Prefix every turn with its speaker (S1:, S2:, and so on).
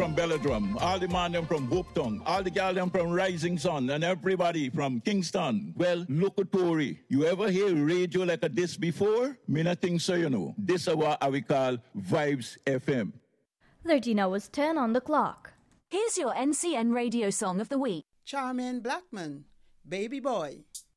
S1: from Belladrum, all the man them from Hopeton, all the gal them from Rising Sun, and everybody from Kingston. Well, look at Tory. You ever hear radio like a this before? Me not think so, you know. This is what we call Vibes FM.
S2: 13 hours 10 on the clock.
S3: Here's your NCN radio song of the week.
S4: Charmaine Blackman, Baby Boy.